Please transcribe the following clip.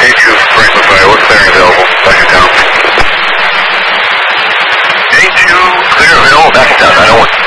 A2 Franklin Fire, what's clearing available? Back in town. A2, clear available, back in town, 901.